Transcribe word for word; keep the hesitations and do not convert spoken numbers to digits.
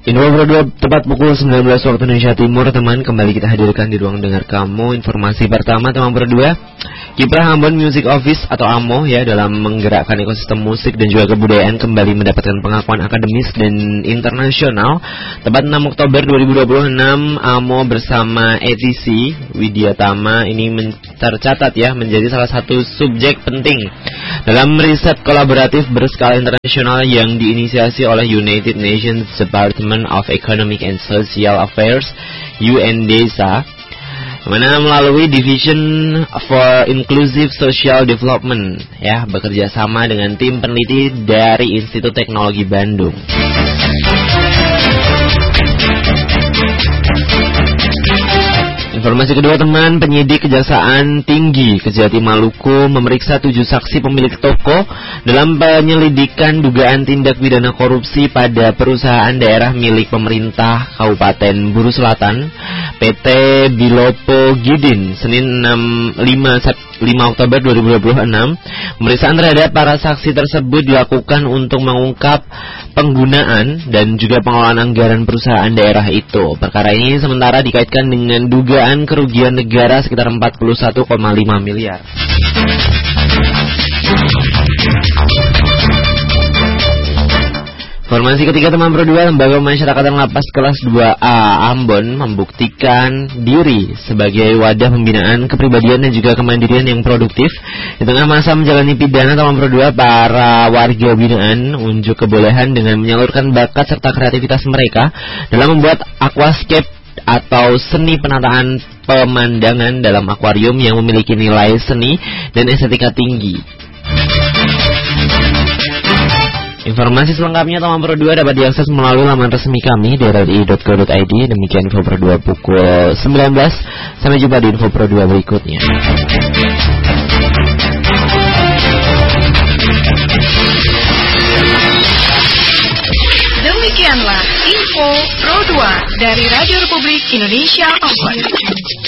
Info Pro dua tepat pukul sembilan belas waktu Indonesia Timur, teman. Kembali kita hadirkan di ruang dengar kamu. Informasi pertama, teman Pro dua, kiprah Ambon Music Office atau A M O ya dalam menggerakkan ekosistem musik dan juga kebudayaan kembali mendapatkan pengakuan akademis dan internasional. Tepat enam Oktober dua ribu dua puluh enam, A M O bersama E T C Widya Tama ini men- tercatat ya menjadi salah satu subjek penting dalam riset kolaboratif berskala internasional yang diinisiasi oleh United Nations Department of Economic and Social Affairs U N D E S A, mana melalui Division for Inclusive Social Development ya, bekerja sama dengan tim peneliti dari Institut Teknologi Bandung. Informasi kedua, teman, penyidik Kejaksaan Tinggi Kejati Maluku memeriksa tujuh saksi pemilik toko dalam penyelidikan dugaan tindak pidana korupsi pada perusahaan daerah milik pemerintah Kabupaten Buru Selatan, P T Bilopo Gidin, Senin lima Oktober dua ribu dua puluh enam. Pemeriksaan terhadap para saksi tersebut dilakukan untuk mengungkap penggunaan dan juga pengelolaan anggaran perusahaan daerah itu. Perkara ini sementara dikaitkan dengan dugaan kerugian negara sekitar empat puluh satu koma lima miliar. Informasi ketiga, teman Pro dua, Lembaga Pemasyarakatan Lapas Kelas dua A Ambon membuktikan diri sebagai wadah pembinaan kepribadian dan juga kemandirian yang produktif. Di tengah masa menjalani pidana, teman Pro dua, para warga binaan unjuk kebolehan dengan menyalurkan bakat serta kreativitas mereka dalam membuat aquascape atau seni penataan pemandangan dalam akuarium yang memiliki nilai seni dan estetika tinggi. Informasi selengkapnya, teman Pro dua, dapat diakses melalui laman resmi kami d r i dot co dot i d. Demikian Info Pro dua pukul sembilan belas. Sampai jumpa di Info Pro dua berikutnya. Demikianlah Info Pro dua dari Radio Republik Indonesia Ambon.